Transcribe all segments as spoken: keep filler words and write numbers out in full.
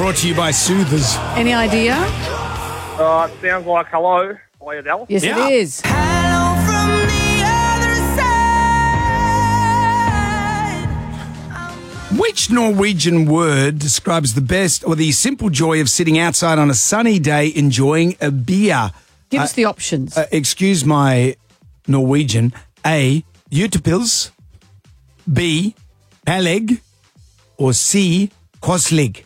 brought to you by Soothers. Any idea? Uh, it sounds like Hello by Adele. Yes, Yeah. it is. Hello from the other side. Which Norwegian word describes the best or the simple joy of sitting outside on a sunny day enjoying a beer? Give Uh, us the options. Uh, excuse my Norwegian. A. Utepils. B. Peleg. Or C. Koslig.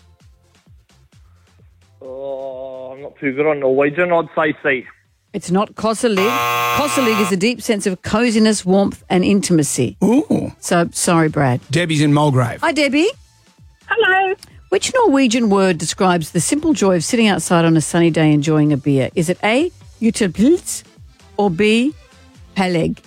Oh, I'm not too good on Norwegian. I'd say C. It's not Kosselig. Kosselig is a deep sense of coziness, warmth, and intimacy. Ooh. So, sorry, Brad. Debbie's in Mulgrave. Hi, Debbie. Hello. Which Norwegian word describes the simple joy of sitting outside on a sunny day enjoying a beer? Is it A, Utepils, or B, Peleg?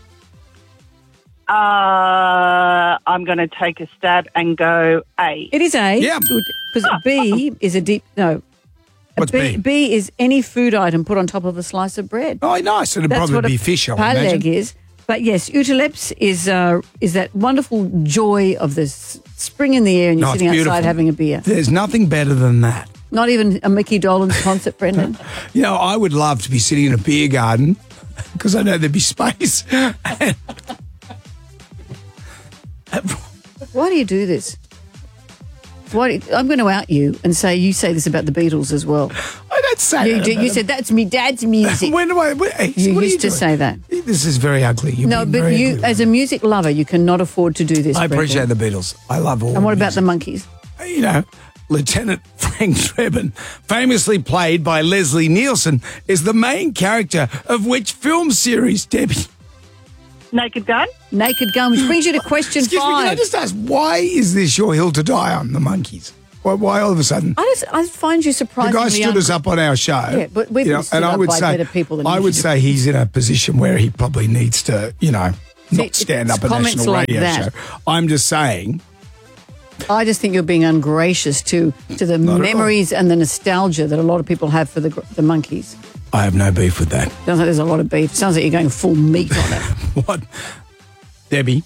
Uh, I'm going to take a stab and go A. It is A. Yeah. Because B is a deep, no. A What's B? B is any food item put on top of a slice of bread. Oh, nice. It'd That's probably what a be fish, I would Peleg imagine. is. But yes, utelips is uh, is that wonderful joy of the s- spring in the air and you're No, it's sitting beautiful. outside having a beer. There's nothing better than that. Not even a Mickey Dolenz concert, Brendan. You know, I would love to be sitting in a beer garden because I know there'd be space. Why do you do this? Why do, I'm going to out you and say you say this about the Beatles as well. I don't say You, that. do, you said that's me dad's music. When do I? When, hey, You what are used to doing? say that. This is very ugly. You're No, being but very you, ugly. as a music lover, you cannot afford to do this. I Brendan. appreciate the Beatles. I love all. And what about the music. monkeys? You know, Lieutenant Frank Drebin, famously played by Leslie Nielsen, is the main character of which film series, Debbie? Naked Gun? Naked Gun, which brings you to question Excuse me, can I five. just ask, why is this your hill to die on, the monkeys? Why, why all of a sudden? I just I find you The surprisingly. guy stood un- us up on our show. Yeah, but we've you been know, stood and I up would by say, better people than I you would should. say he's in a position where he probably needs to, you know, not it's stand up a comments national like radio that. show. I'm just saying, I just think you're being ungracious to to the Not at memories and the nostalgia that a lot of people have for the gr- the monkeys. I have no beef with that. Sounds like there's a lot of beef. Sounds like you're going full meat on it. What, Debbie?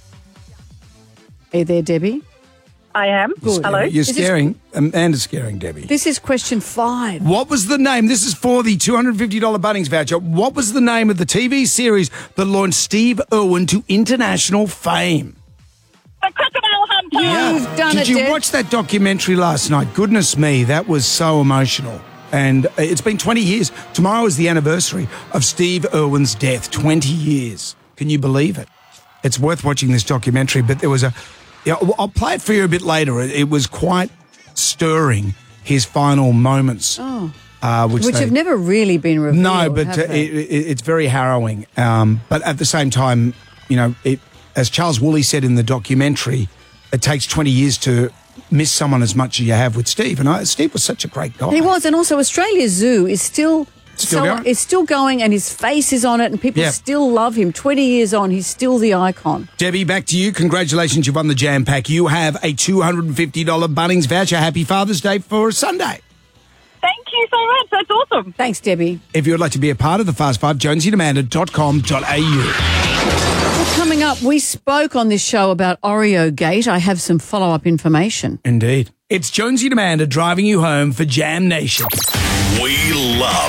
Are you there, Debbie? I am. Hello. You're this- scaring, Amanda's scaring Debbie. This is question five. What was the name? This is for the two hundred fifty dollars Bunnings voucher. What was the name of the T V series that launched Steve Irwin to international fame? The Crocodile Hunter. You've done Did it, you Deb. watch that documentary last night? Goodness me, that was so emotional. And it's been twenty years. Tomorrow is the anniversary of Steve Irwin's death. twenty years. Can you believe it? It's worth watching this documentary, but there was a... Yeah, I'll play it for you a bit later. It, it was quite stirring, his final moments. Oh. Uh, which Which they- have never really been revealed. No, but have uh, they? it, it, it's very harrowing. Um, but at the same time, you know, it, as Charles Woolley said in the documentary, it takes twenty years to miss someone as much as you have with Steve. And I, Steve was such a great guy. He was, and also Australia Zoo is still Still so- going? It's still going, and his face is on it, and people Yeah. still love him. Twenty years on, he's still the icon. Debbie, back to you. Congratulations, you've won the Jam Pack. You have a two hundred fifty dollars Bunnings voucher. Happy Father's Day for Sunday. Thank you so much. That's awesome. Thanks, Debbie. If you would like to be a part of the Fast Five, jonesy and amanda dot com dot a u. Well, coming up, we spoke on this show about Oreo Gate. I have some follow-up information. Indeed. It's Jonesy and Amanda driving you home for Jam Nation. We love